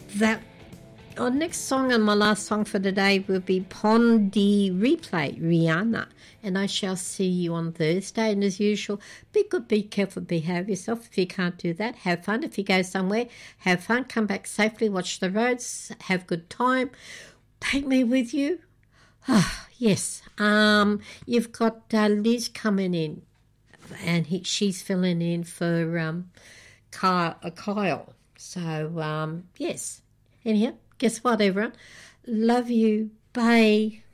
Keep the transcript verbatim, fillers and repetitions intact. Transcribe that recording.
that our next song and my last song for today will be Pon de Replay, Rihanna. And I shall see you on Thursday. And as usual, be good, be careful, behave yourself. If you can't do that, have fun. If you go somewhere, have fun. Come back safely, watch the roads, have good time. Take me with you. Oh, yes. Um, you've got uh, Liz coming in, and he, she's filling in for um, Kyle. Uh, Kyle. So, um, yes. Anyhow, guess what, everyone? Love you. Bye.